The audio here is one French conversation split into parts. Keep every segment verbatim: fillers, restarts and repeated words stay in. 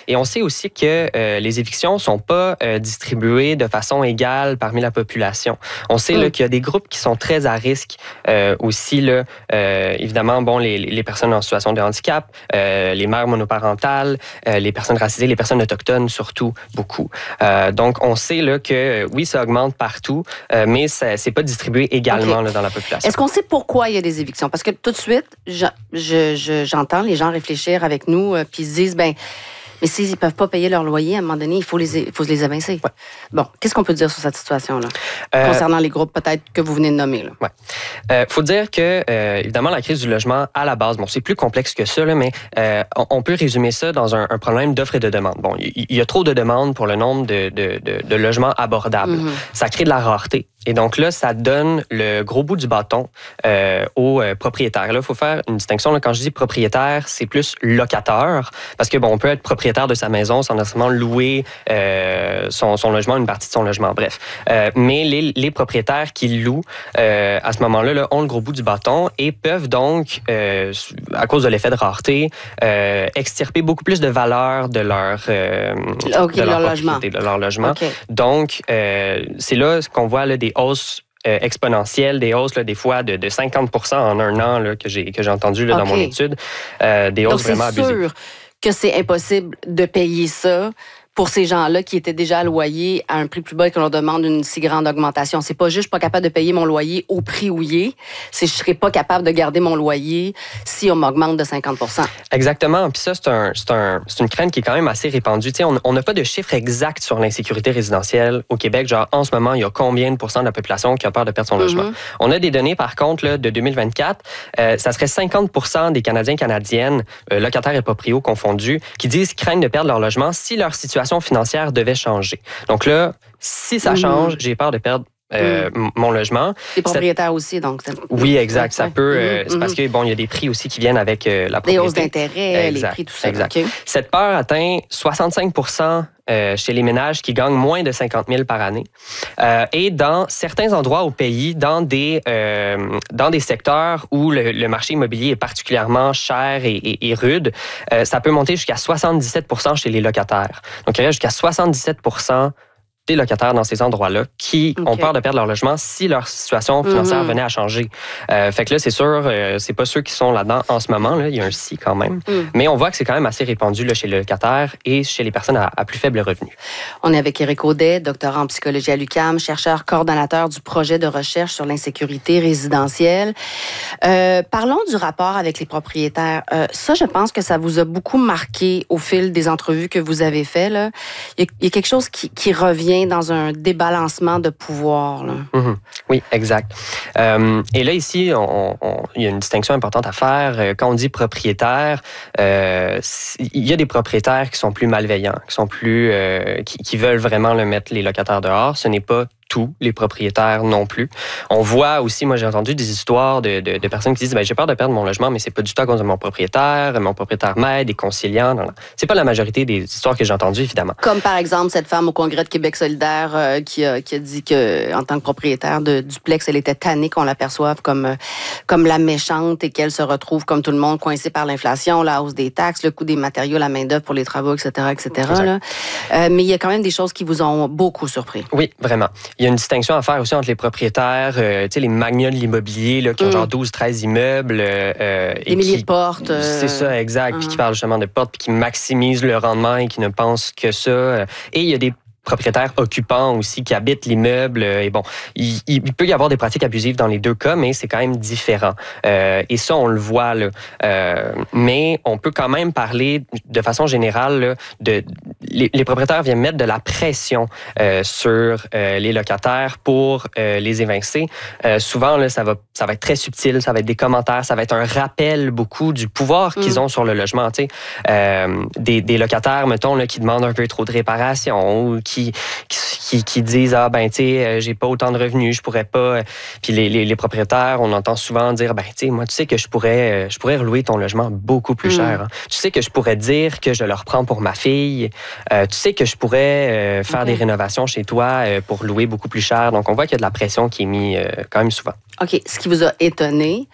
Et on sait aussi que euh, les évictions sont pas euh, distribuées de façon égale parmi la population. On sait mmh. là, qu'il y a des groupes qui sont très à risque euh, aussi. Là, euh, évidemment, bon, les, les personnes en situation de handicap, euh, les mères monoparentales, euh, les personnes racisées, les personnes autochtones surtout, beaucoup. Euh, donc, on sait là, que oui, ça augmente partout, euh, mais ça, c'est pas distribué également okay. là, dans la population. Est-ce qu'on sait pourquoi il y a des évictions? Parce que tout de suite, je, je, je, j'entends les gens réfléchir avec nous, euh, puis ils se disent, ben, mais s'ils ne peuvent pas payer leur loyer, à un moment donné, il faut les, il faut les évincer. Ouais. Bon, qu'est-ce qu'on peut dire sur cette situation-là, euh, concernant les groupes peut-être que vous venez de nommer? Il ouais. euh, faut dire que, euh, évidemment, la crise du logement, à la base, bon, c'est plus complexe que ça, là, mais euh, on, on peut résumer ça dans un, un problème d'offre et de demande. Bon, il y, y a trop de demandes pour le nombre de, de, de, de logements abordables. Mm-hmm. Ça crée de la rareté. Et donc là, ça donne le gros bout du bâton euh, aux euh, propriétaires. Là, il faut faire une distinction. Là, quand je dis propriétaire, c'est plus locateur, parce que bon, on peut être propriétaire de sa maison sans nécessairement louer euh, son, son logement, une partie de son logement, bref. Euh, mais les, les propriétaires qui louent, euh, à ce moment-là, là, ont le gros bout du bâton et peuvent donc, euh, à cause de l'effet de rareté, euh, extirper beaucoup plus de valeur de leur, euh, okay, de leur, leur logement. De leur logement. Okay. Donc, euh, c'est là qu'on voit là, des hausses euh, exponentielles, des hausses là, des fois de, de cinquante pour cent en un an là, que j'ai que j'ai entendu là, okay. dans mon étude, euh, des hausses Donc, vraiment abusées. C'est sûr que c'est impossible de payer ça pour ces gens-là qui étaient déjà à loyer à un prix plus bas et qu'on leur demande une si grande augmentation. C'est pas juste je suis pas capable de payer mon loyer au prix où il est, c'est je serais pas capable de garder mon loyer si on m'augmente de cinquante pour cent. Exactement. Puis ça, c'est, un, c'est, un, c'est une crainte qui est quand même assez répandue. T'sais, on n'a pas de chiffre exact sur l'insécurité résidentielle au Québec. Genre, en ce moment, il y a combien de pourcents de la population qui a peur de perdre son mm-hmm. logement? On a des données, par contre, là, de deux mille vingt-quatre. Euh, ça serait cinquante pour cent des Canadiens et Canadiennes, euh, locataires et proprios confondus, qui disent qu'ils craignent de perdre leur logement si leur situation financière devait changer. Donc là, si ça change, j'ai peur de perdre euh, mm. mon logement. Les propriétaires Cette... aussi, donc. Oui, exact. Ça ouais. peut. Euh, mm-hmm. C'est parce que bon, il y a des prix aussi qui viennent avec euh, la propriété. Les hausses d'intérêt, exact, les prix, tout ça. Exact. Okay. Cette peur atteint soixante-cinq pour cent Euh, chez les ménages qui gagnent moins de cinquante mille par année. Euh, et dans certains endroits au pays, dans des, euh, dans des secteurs où le, le marché immobilier est particulièrement cher et, et, et rude, euh, ça peut monter jusqu'à soixante-dix-sept pour cent chez les locataires. Donc, il y a jusqu'à soixante-dix-sept pour cent des locataires dans ces endroits-là qui okay. ont peur de perdre leur logement si leur situation financière mm-hmm. venait à changer. Euh, fait que là, c'est sûr, euh, c'est pas ceux qui sont là-dedans en ce moment. Là, il y a un si quand même. Mm. Mais on voit que c'est quand même assez répandu là, chez les locataires et chez les personnes à, à plus faible revenu. On est avec Éric Audet, doctorant en psychologie à l'U Q A M, chercheur coordonnateur du projet de recherche sur l'insécurité résidentielle. Euh, parlons du rapport avec les propriétaires. Euh, ça, je pense que ça vous a beaucoup marqué au fil des entrevues que vous avez faites. Là. Il y a, il y a quelque chose qui, qui revient dans un débalancement de pouvoir. Là. Mm-hmm. Oui, exact. Euh, et là, ici, on, on, il y a une distinction importante à faire. Quand on dit propriétaire, euh, il y a des propriétaires qui sont plus malveillants, qui sont plus, euh, qui, qui veulent vraiment le mettre les locataires dehors. Ce n'est pas tous les propriétaires non plus. On voit aussi, moi j'ai entendu des histoires de, de, de personnes qui disent ben, j'ai peur de perdre mon logement, mais c'est pas du tout à cause de mon propriétaire, mon propriétaire m'aide, est conciliant. Non, non. C'est pas la majorité des histoires que j'ai entendues, évidemment. Comme par exemple cette femme au Congrès de Québec solidaire euh, qui, a, qui a dit que en tant que propriétaire de duplex, elle était tannée qu'on l'aperçoive comme, euh, comme la méchante et qu'elle se retrouve comme tout le monde coincée par l'inflation, la hausse des taxes, le coût des matériaux, la main-d'œuvre pour les travaux, et cetera, et cetera. Là. Euh, mais il y a quand même des choses qui vous ont beaucoup surpris. Oui, vraiment. Il y a une distinction à faire aussi entre les propriétaires, euh, tu sais, les magnats de l'immobilier là, qui ont mmh. genre douze, treize immeubles. Euh, des milliers de portes. Euh... C'est ça, exact. Mmh. Puis qui parlent justement de portes, puis qui maximisent le rendement et qui ne pensent que ça. Et il y a des propriétaires occupants aussi qui habitent l'immeuble. Et bon, il, il peut y avoir des pratiques abusives dans les deux cas, mais c'est quand même différent. Euh, et ça, on le voit. Là. Euh, mais on peut quand même parler de façon générale là, de les, les propriétaires viennent mettre de la pression euh, sur euh, les locataires pour euh, les évincer. Euh, souvent, là, ça va, ça va être très subtil, ça va être des commentaires, ça va être un rappel beaucoup du pouvoir qu'ils mmh. ont sur le logement. Tu sais, euh, des, des locataires, mettons, là, qui demandent un peu trop de réparation ou qui, qui, qui disent ah ben tu sais j'ai pas autant de revenus, je pourrais pas. Puis les, les, les propriétaires, on entend souvent dire ben tu sais moi tu sais que je pourrais je pourrais relouer ton logement beaucoup plus mmh. cher. Hein. Tu sais que je pourrais dire que je le reprends pour ma fille. Euh, tu sais que je pourrais euh, faire okay. des rénovations chez toi euh, pour louer beaucoup plus cher. Donc on voit qu'il y a de la pression qui est mise euh, quand même souvent. OK. Ce qui vous a étonné,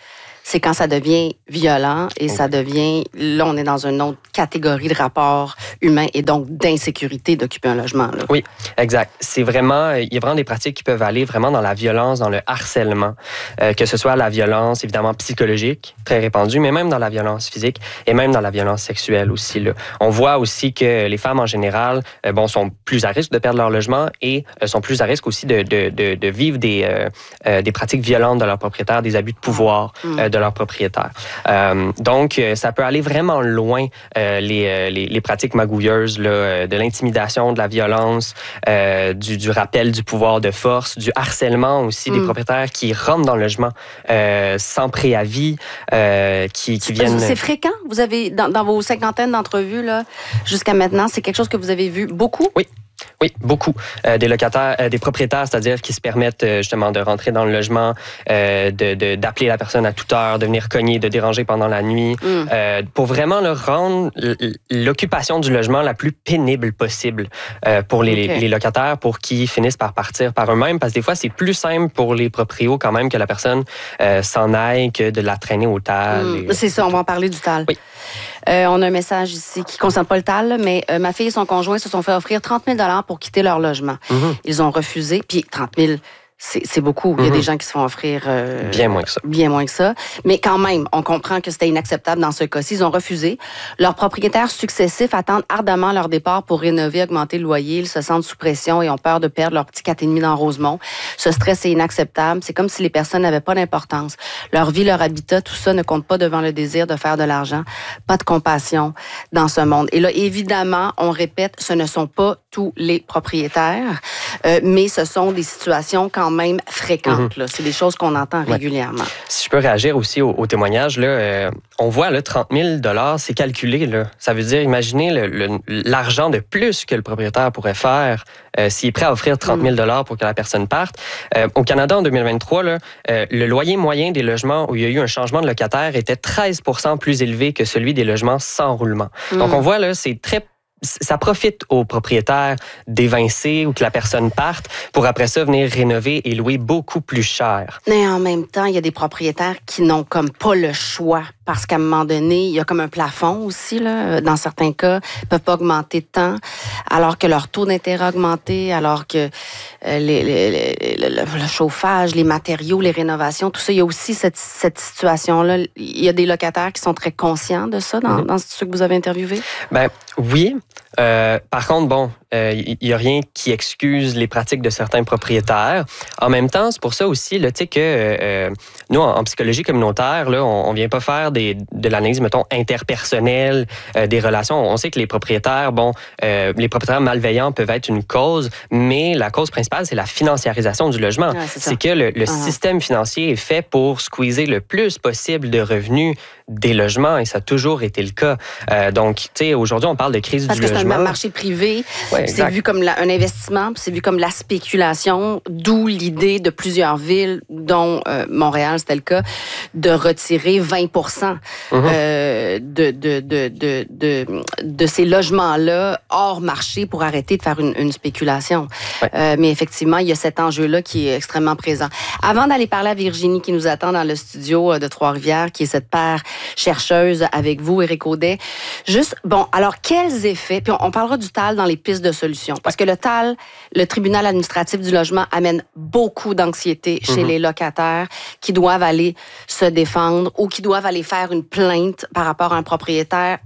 c'est quand ça devient violent et ça devient, là, on est dans une autre catégorie de rapport humain et donc d'insécurité d'occuper un logement. Là. Oui, exact. C'est vraiment, il y a vraiment des pratiques qui peuvent aller vraiment dans la violence, dans le harcèlement, euh, que ce soit la violence, évidemment, psychologique, très répandue, mais même dans la violence physique et même dans la violence sexuelle aussi. Là. On voit aussi que les femmes, en général, euh, bon, sont plus à risque de perdre leur logement et euh, sont plus à risque aussi de, de, de, de vivre des, euh, euh, des pratiques violentes de leurs propriétaires, des abus de pouvoir mmh. euh, de leurs propriétaires. Euh, donc, euh, ça peut aller vraiment loin, euh, les, euh, les, les pratiques magouilleuses, là, euh, de l'intimidation, de la violence, euh, du, du rappel du pouvoir de force, du harcèlement aussi, mmh. des propriétaires qui rentrent dans le logement euh, sans préavis, euh, qui, qui viennent... C'est fréquent? Vous avez, dans, dans vos cinquantaines d'entrevues, là, jusqu'à maintenant, c'est quelque chose que vous avez vu beaucoup? Oui. Oui, beaucoup. Euh, des locataires, euh, des propriétaires, c'est-à-dire qui se permettent euh, justement de rentrer dans le logement, euh, de, de, d'appeler la personne à toute heure, de venir cogner, de déranger pendant la nuit, mm. euh, pour vraiment leur rendre l'occupation du logement la plus pénible possible euh, pour les, okay. les locataires, pour qu'ils finissent par partir par eux-mêmes, parce que des fois, c'est plus simple pour les proprios quand même que la personne euh, s'en aille que de la traîner au T A L. Mm. C'est ça, on va en parler du T A L. Oui. Euh, on a un message ici qui ne concerne pas le T A L, mais euh, ma fille et son conjoint se sont fait offrir trente mille dollars pour quitter leur logement. Mm-hmm. Ils ont refusé, puis trente mille c'est, c'est beaucoup. Mm-hmm. Il y a des gens qui se font offrir... Euh, bien moins que ça. Bien moins que ça. Mais quand même, on comprend que c'était inacceptable dans ce cas-ci. Ils ont refusé. Leurs propriétaires successifs attendent ardemment leur départ pour rénover, augmenter le loyer. Ils se sentent sous pression et ont peur de perdre leur petit quatre et demi dans Rosemont. Ce stress est inacceptable. C'est comme si les personnes n'avaient pas d'importance. Leur vie, leur habitat, tout ça ne compte pas devant le désir de faire de l'argent. Pas de compassion dans ce monde. Et là, évidemment, on répète, ce ne sont pas tous les propriétaires, euh, mais ce sont des situations quand même fréquentes. Mm-hmm. Là. C'est des choses qu'on entend ouais. régulièrement. Si je peux réagir aussi au, au témoignage, là, euh, on voit là, trente mille dollars, c'est calculé. Là. Ça veut dire, imaginez le, le, l'argent de plus que le propriétaire pourrait faire euh, s'il est prêt à offrir trente mille dollars pour que la personne parte. Euh, au Canada, en deux mille vingt-trois, là, euh, le loyer moyen des logements où il y a eu un changement de locataire était treize pour cent plus élevé que celui des logements sans roulement. Mm. Donc, on voit, là, c'est très ça profite aux propriétaires d'évincer ou que la personne parte pour après ça venir rénover et louer beaucoup plus cher. Mais en même temps, il y a des propriétaires qui n'ont comme pas le choix parce qu'à un moment donné, il y a comme un plafond aussi, là. Dans certains cas, ils ne peuvent pas augmenter de temps alors que leur taux d'intérêt a augmenté, alors que euh, les, les, les, le, le chauffage, les matériaux, les rénovations, tout ça. Il y a aussi cette, cette situation-là. Il y a des locataires qui sont très conscients de ça dans, mm-hmm. dans ceux que vous avez interviewés? Ben oui. Euh, par contre, bon, il euh, n'y a rien qui excuse les pratiques de certains propriétaires. En même temps, c'est pour ça aussi, tu sais, que euh, nous, en, en psychologie communautaire, là, on ne vient pas faire des, de l'analyse, mettons, interpersonnelle, euh, des relations. On sait que les propriétaires, bon, euh, les propriétaires malveillants peuvent être une cause, mais la cause principale, c'est la financiarisation du logement. Ouais, c'est, c'est que le, le uh-huh. système financier est fait pour squeezer le plus possible de revenus des logements, et ça a toujours été le cas. Euh, donc, tu sais, aujourd'hui, on parle de crise Parce du logement. Parce que c'est un marché privé, ouais, c'est vu comme la, un investissement, c'est vu comme la spéculation, d'où l'idée de plusieurs villes, dont euh, Montréal, c'était le cas, de retirer vingt pour cent mm-hmm. euh, de, de, de, de, de, de ces logements-là hors marché pour arrêter de faire une, une spéculation. Ouais. Euh, mais effectivement, il y a cet enjeu-là qui est extrêmement présent. Avant d'aller parler à Virginie, qui nous attend dans le studio de Trois-Rivières, qui est cette paire chercheuse avec vous, Éric Audet. Juste, bon, alors quels effets, puis on, on parlera du T A L dans les pistes de solutions, parce que le T A L, le tribunal administratif du logement, amène beaucoup d'anxiété chez mm-hmm. les locataires qui doivent aller se défendre ou qui doivent aller faire une plainte par rapport à un propriétaire.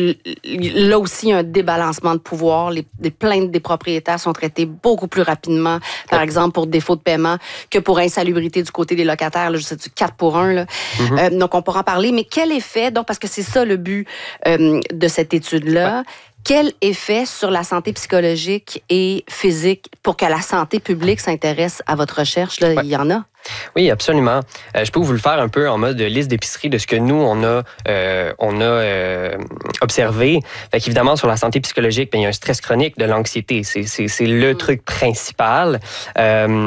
Là aussi, il y a un débalancement de pouvoir. Les, les plaintes des propriétaires sont traitées beaucoup plus rapidement, par exemple, pour défaut de paiement, que pour insalubrité du côté des locataires. Là, je sais, du quatre pour un. Là. Mm-hmm. Euh, donc, on pourra en parler. Mais quel effet, donc, parce que c'est ça le but euh, de cette étude-là, ouais. Quel effet sur la santé psychologique et physique pour que la santé publique s'intéresse à votre recherche? Là, ouais. Il y en a? Oui, absolument. Euh, je peux vous le faire un peu en mode liste d'épicerie de ce que nous, on a, euh, on a euh, observé. Fait qu'évidemment, sur la santé psychologique, bien, il y a un stress chronique, de l'anxiété. C'est, c'est, c'est le mmh. truc principal. Euh,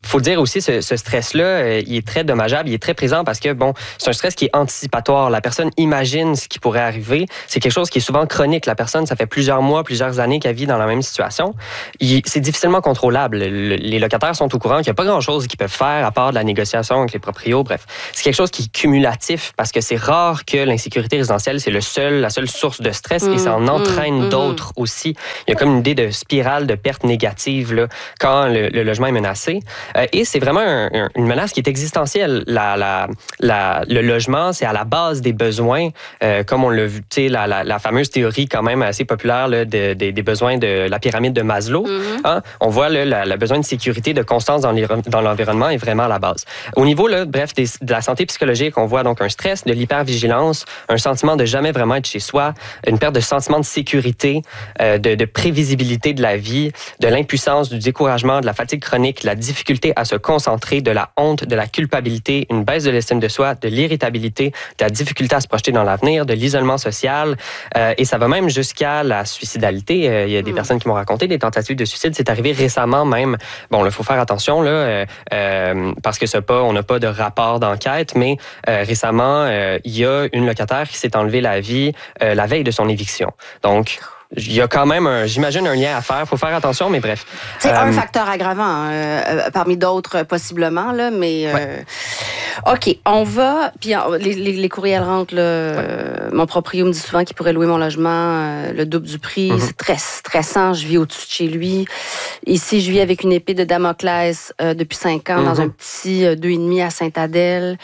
faut dire aussi, ce, ce stress-là, euh, il est très dommageable, il est très présent parce que, bon, c'est un stress qui est anticipatoire. La personne imagine ce qui pourrait arriver. C'est quelque chose qui est souvent chronique. La personne, ça fait plusieurs mois, plusieurs années qu'elle vit dans la même situation. Il, c'est difficilement contrôlable. Le, les locataires sont au courant qu'il n'y a pas grand-chose qu'ils peuvent faire à part de la négociation avec les proprios. Bref, c'est quelque chose qui est cumulatif parce que c'est rare que l'insécurité résidentielle, c'est le seul, la seule source de stress mmh, et ça en entraîne mmh, d'autres mmh. aussi. Il y a comme une idée de spirale de perte négative là, quand le, le logement est menacé. Euh, et c'est vraiment un, un, une menace qui est existentielle. La, la, la, le logement, c'est à la base des besoins, euh, comme on l'a vu, tu sais, la, la, la fameuse théorie quand même assez populaire là, de, de, des besoins de la pyramide de Maslow. Mm-hmm. Hein? On voit là, la, le besoin de sécurité, de constance dans, les, dans l'environnement est vraiment à la base. Au niveau, là, bref, des, de la santé psychologique, on voit donc un stress, de l'hypervigilance, un sentiment de jamais vraiment être chez soi, une perte de sentiment de sécurité, euh, de, de prévisibilité de la vie, de l'impuissance, du découragement, de la fatigue chronique, de la difficulté à se concentrer, de la honte, de la culpabilité, une baisse de l'estime de soi, de l'irritabilité, de la difficulté à se projeter dans l'avenir, de l'isolement social. Euh, et ça va même jusqu'à la suicidalité. Euh, il y a des mmh. personnes qui m'ont raconté des tentatives de suicide. C'est arrivé récemment même. Bon, il faut faire attention, là, euh, euh, parce que c'est pas, on n'a pas de rapport d'enquête, mais euh, récemment, euh, il y a une locataire qui s'est enlevé la vie euh, la veille de son éviction. Donc, il y a quand même, un, j'imagine, un lien à faire. Il faut faire attention, mais bref. C'est euh, un facteur aggravant, euh, parmi d'autres, possiblement, là, mais... Euh, ouais. OK, on va... Puis les, les, les courriels rentrent, là, ouais. euh, mon proprio me dit souvent qu'il pourrait louer mon logement euh, le double du prix. Mm-hmm. C'est très stressant. Je vis au-dessus de chez lui. Ici, je vis avec une épée de Damoclès euh, depuis cinq ans mm-hmm. dans un petit euh, deux et demi à Sainte-Adèle.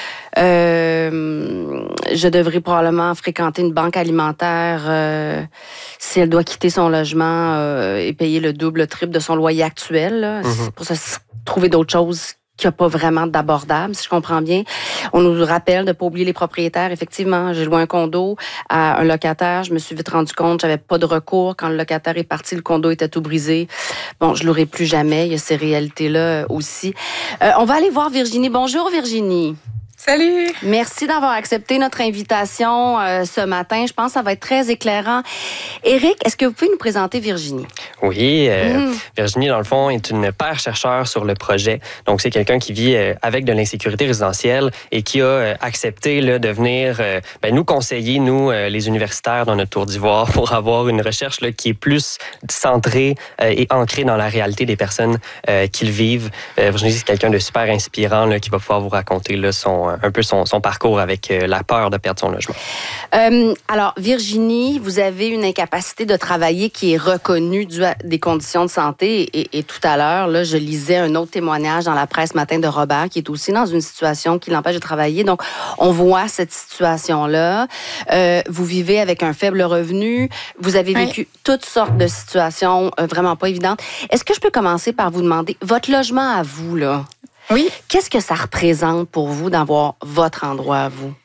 Euh, je devrais probablement fréquenter une banque alimentaire euh, si elle doit quitter son logement euh, et payer le double, le triple de son loyer actuel. Là, mm-hmm. pour se trouver d'autres choses qu'il n'y a pas vraiment d'abordable, si je comprends bien. On nous rappelle de ne pas oublier les propriétaires. Effectivement, j'ai loué un condo à un locataire. Je me suis vite rendu compte que j'avais pas de recours. Quand le locataire est parti, le condo était tout brisé. Bon, je ne l'aurai plus jamais. Il y a ces réalités-là aussi. Euh, on va aller voir Virginie. Bonjour, Virginie. Salut! Merci d'avoir accepté notre invitation euh, ce matin. Je pense que ça va être très éclairant. Éric, est-ce que vous pouvez nous présenter Virginie? Oui, euh, mmh. Virginie, dans le fond, est une paire-chercheur sur le projet. Donc, c'est quelqu'un qui vit euh, avec de l'insécurité résidentielle et qui a euh, accepté là, de venir euh, ben, nous conseiller, nous, euh, les universitaires, dans notre tour d'ivoire, pour avoir une recherche là, qui est plus centrée euh, et ancrée dans la réalité des personnes euh, qui le vivent. Euh, Virginie, c'est quelqu'un de super inspirant là, qui va pouvoir vous raconter là, son un peu son, son parcours avec euh, la peur de perdre son logement. Euh, alors, Virginie, vous avez une incapacité de travailler qui est reconnue due à des conditions de santé. Et, et tout à l'heure, là, je lisais un autre témoignage dans la presse matin de Robert, qui est aussi dans une situation qui l'empêche de travailler. Donc, on voit cette situation-là. Euh, vous vivez avec un faible revenu. Vous avez vécu oui. toutes sortes de situations euh, vraiment pas évidentes. Est-ce que je peux commencer par vous demander, votre logement à vous, là, oui. qu'est-ce que ça représente pour vous d'avoir votre endroit à vous?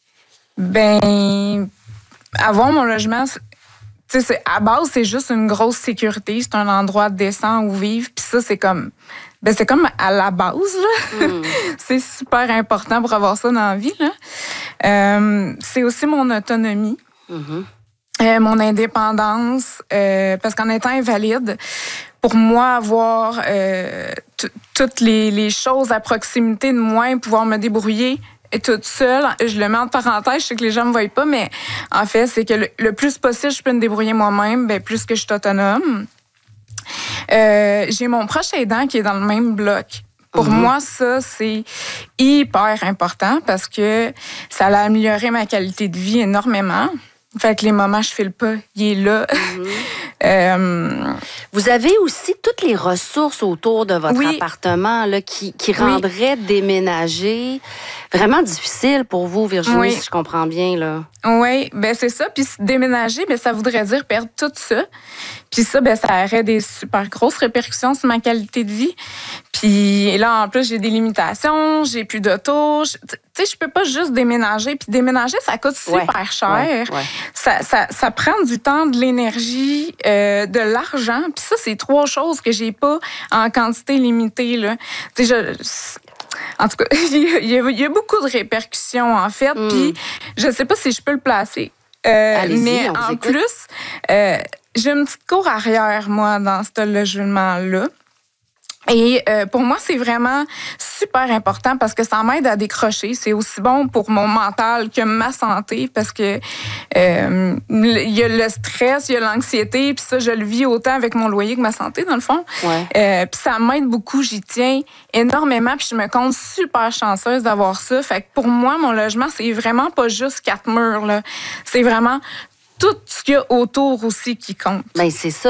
Ben, avoir mon logement, tu sais, à base, c'est juste une grosse sécurité. C'est un endroit décent où vivre. Puis ça, c'est comme, ben, c'est comme à la base, là. Mm. C'est super important pour avoir ça dans la vie, là. Euh, c'est aussi mon autonomie. Mm-hmm. Euh, mon indépendance. Euh, parce qu'en étant invalide, pour moi, avoir euh, t- toutes les, les choses à proximité de moi et pouvoir me débrouiller toute seule, je le mets en parenthèse, je sais que les gens ne me voient pas, mais en fait, c'est que le, le plus possible, je peux me débrouiller moi-même, bien, plus que je suis autonome. Euh, j'ai mon proche aidant qui est dans le même bloc. Pour mm-hmm. moi, ça, c'est hyper important parce que ça a amélioré ma qualité de vie énormément. Fait que les moments, je file pas, il est là. Mm-hmm. euh, Vous avez aussi toutes les ressources autour de votre oui. appartement là, qui, qui rendraient oui. déménager vraiment difficile pour vous, Virginie, oui. si je comprends bien. Là. Oui, ben c'est ça. Puis déménager, ben ça voudrait dire perdre tout ça. Puis ça, ben ça aurait des super grosses répercussions sur ma qualité de vie. Puis là, en plus, j'ai des limitations, j'ai plus d'auto. Tu sais, je peux pas juste déménager. Puis déménager, ça coûte super ouais. cher. Ouais. Ouais. Ça, ça, ça prend du temps, de l'énergie, euh, de l'argent. Puis ça, c'est trois choses que j'ai pas en quantité limitée. Là. Tu sais, je... En tout cas, il y, a, il y a beaucoup de répercussions, en fait. Mm. Puis je sais pas si je peux le placer. Euh, mais en écoute. plus, euh, j'ai une petite cour arrière, moi, dans ce logement-là. Et euh, pour moi, c'est vraiment super important parce que ça m'aide à décrocher. C'est aussi bon pour mon mental que ma santé parce que euh, il y a le stress, il y a l'anxiété, puis ça, je le vis autant avec mon loyer que ma santé, dans le fond. Ouais. Euh, puis ça m'aide beaucoup, j'y tiens énormément, puis je me compte super chanceuse d'avoir ça. Fait que pour moi, mon logement, c'est vraiment pas juste quatre murs, là. C'est vraiment tout ce qu'il y a autour aussi qui compte. Bien, c'est ça.